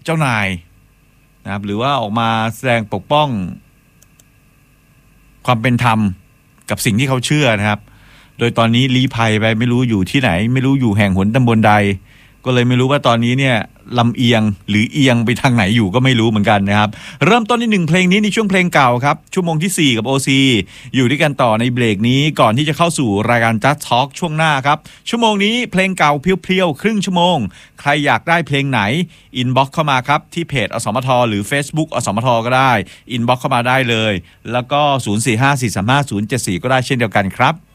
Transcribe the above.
เจ้านายนะครับหรือว่าออกมาแสดงปกป้องความเป็นธรรมกับสิ่งที่เขาเชื่อนะครับโดยตอนนี้ลี้ภัยไปไม่รู้อยู่ที่ไหนไม่รู้อยู่แห่งหนตำบลใดก็เลยไม่รู้ว่าตอนนี้เนี่ยลำเอียงหรือเอียงไปทางไหนอยู่ก็ไม่รู้เหมือนกันนะครับเริ่มต้นที่1เพลงนี้ในช่วงเพลงเก่าครับชั่วโมงที่4กับ OC อยู่ด้วยกันต่อในเบรกนี้ก่อนที่จะเข้าสู่รายการ Just Talk ช่วงหน้าครับชั่วโมงนี้เพลงเก่าเพียวๆครึ่งชั่วโมงใครอยากได้เพลงไหนอินบ็อกซ์เข้ามาครับที่เพจอสมทหรือ Facebook อสมทก็ได้อินบ็อกซ์เข้ามาได้เลยแล้วก็0454354074ก็ได้เช่นเดียวกันครับ